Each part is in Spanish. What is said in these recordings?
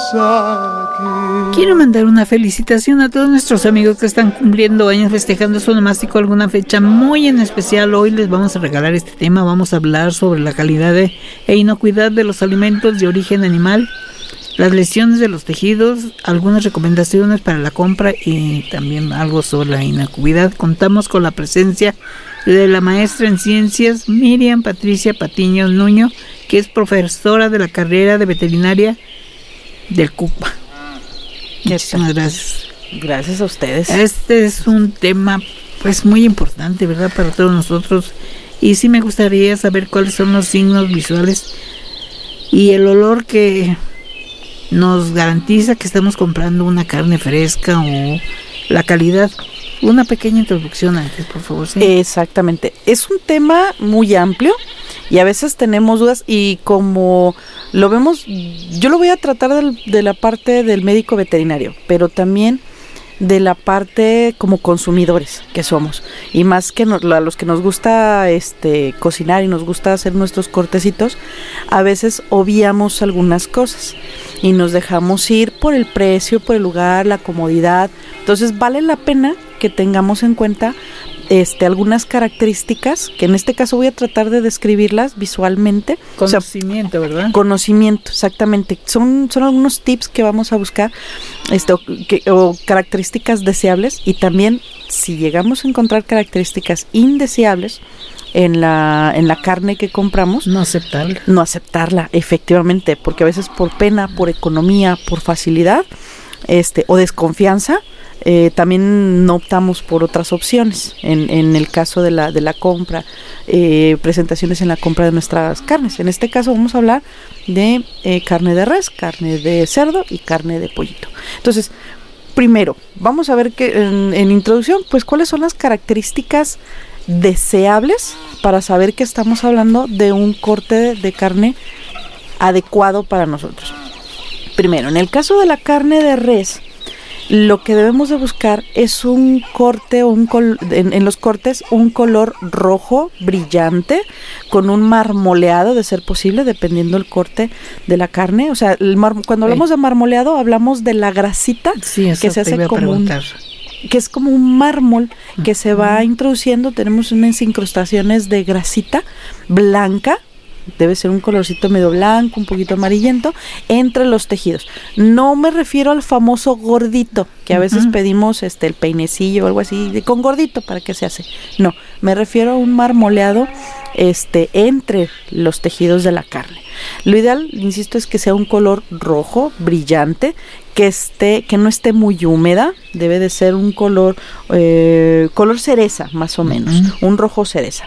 Quiero mandar una felicitación a todos nuestros amigos que están cumpliendo años, festejando su onomástico, alguna fecha muy en especial. Hoy les vamos a regalar este tema. Vamos a hablar sobre la calidad e inocuidad de los alimentos de origen animal, las lesiones de los tejidos, algunas recomendaciones para la compra y también algo sobre la inocuidad. Contamos con la presencia de la maestra en ciencias Miriam Patricia Patiño Nuño, que es profesora de la carrera de veterinaria del CUPA. Muchísimas gracias. Gracias a ustedes. Este es un tema pues muy importante, ¿verdad?, para todos nosotros, y sí me gustaría saber cuáles son los signos visuales y el olor que nos garantiza que estamos comprando una carne fresca o la calidad. Una pequeña introducción antes, por favor. ¿Sí? Exactamente. Es un tema muy amplio y a veces tenemos dudas, y como lo vemos, yo lo voy a tratar de la parte del médico veterinario, pero también de la parte como consumidores que somos, y más que a los que nos gusta cocinar y nos gusta hacer nuestros cortecitos, a veces obviamos algunas cosas y nos dejamos ir por el precio, por el lugar, la comodidad. Entonces vale la pena que tengamos en cuenta algunas características, que en este caso voy a tratar de describirlas visualmente. Conocimiento, ¿verdad? Conocimiento, exactamente. Son algunos tips que vamos a buscar, o características deseables, y también si llegamos a encontrar características indeseables en la carne que compramos, no aceptarla. No aceptarla, efectivamente, porque a veces por pena, por economía, por facilidad, o desconfianza, también no optamos por otras opciones en el caso de la compra, presentaciones en la compra de nuestras carnes. En este caso vamos a hablar de carne de res, carne de cerdo y carne de pollito. Entonces, primero, vamos a ver que en introducción, pues cuáles son las características deseables para saber que estamos hablando de un corte de carne adecuado para nosotros. Primero, en el caso de la carne de res, lo que debemos de buscar es un corte o en los cortes un color rojo brillante con un marmoleado, de ser posible, dependiendo el corte de la carne. O sea, cuando hablamos de marmoleado, hablamos de la grasita, sí, que se hace como que es como un mármol que se va introduciendo. Tenemos unas incrustaciones de grasita blanca. Debe ser un colorcito medio blanco, un poquito amarillento, entre los tejidos. No me refiero al famoso gordito, que a veces pedimos el peinecillo o algo así, con gordito, ¿para qué se hace? No, me refiero a un marmoleado entre los tejidos de la carne. Lo ideal, insisto, es que sea un color rojo, brillante, que no esté muy húmeda. Debe de ser un color cereza, más o menos, un rojo cereza.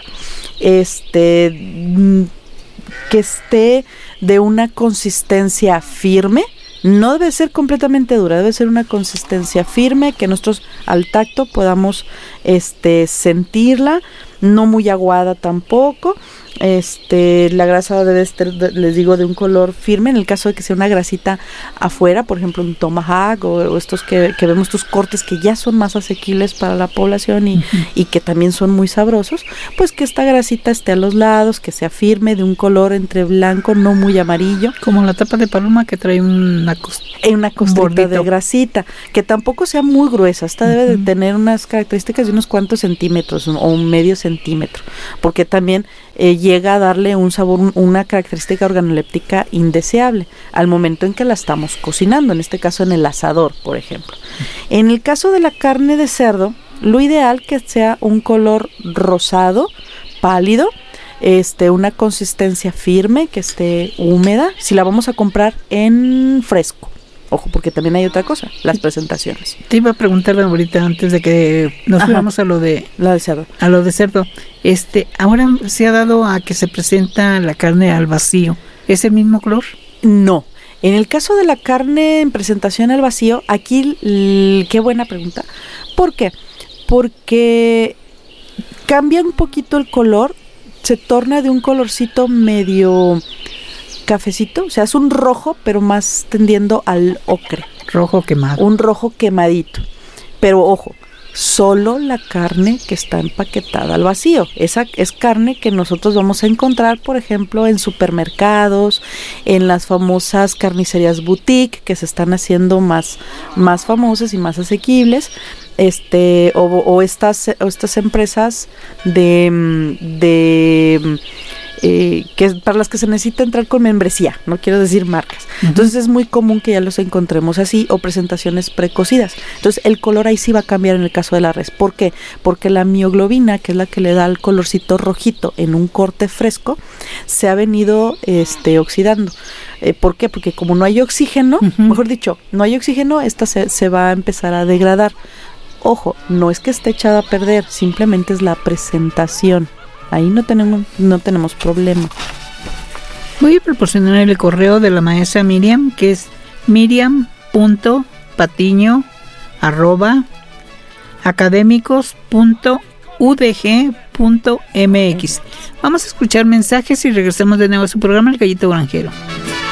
Que esté de una consistencia firme, no debe ser completamente dura, debe ser una consistencia firme, que nosotros al tacto podamos sentirla, no muy aguada tampoco. La grasa debe estar, les digo, de un color firme. En el caso de que sea una grasita afuera, por ejemplo un tomahawk o estos que vemos, estos cortes que ya son más asequibles para la población y que también son muy sabrosos, pues que esta grasita esté a los lados, que sea firme, de un color entre blanco, no muy amarillo, como la tapa de paloma, que trae una costrita de grasita, que tampoco sea muy gruesa. Esta debe de tener unas características de unos cuantos centímetros o un medio centímetro, porque también llega a darle un sabor, una característica organoléptica indeseable al momento en que la estamos cocinando, en este caso en el asador, por ejemplo. En el caso de la carne de cerdo, lo ideal que sea un color rosado, pálido, una consistencia firme, que esté húmeda, si la vamos a comprar en fresco. Ojo, porque también hay otra cosa, las presentaciones. Te iba a preguntar ahorita, antes de que nos fuéramos a lo de cerdo. A lo de cerdo. Ahora se ha dado a que se presenta la carne al vacío. ¿Es el mismo color? No. En el caso de la carne en presentación al vacío, aquí, qué buena pregunta. ¿Por qué? Porque cambia un poquito el color, se torna de un colorcito medio cafecito, o sea, es un rojo, pero más tendiendo al ocre. Rojo quemado. Un rojo quemadito. Pero ojo, solo la carne que está empaquetada al vacío. Esa es carne que nosotros vamos a encontrar, por ejemplo, en supermercados, en las famosas carnicerías boutique que se están haciendo más famosas y más asequibles, o estas empresas que para las que se necesita entrar con membresía, no quiero decir marcas. Entonces es muy común que ya los encontremos así, o presentaciones precocidas. Entonces el color ahí sí va a cambiar en el caso de la res. ¿Por qué? Porque la mioglobina, que es la que le da el colorcito rojito en un corte fresco, se ha venido oxidando. ¿Por qué? Porque como no hay oxígeno, mejor dicho, no hay oxígeno, esta se va a empezar a degradar. Ojo, no es que esté echada a perder, simplemente es la presentación. Ahí no tenemos problema. Voy a proporcionar el correo de la maestra Miriam, que es miriam.patiño@academicos.udg.mx. Vamos a escuchar mensajes y regresamos de nuevo a su programa El Gallito Granjero.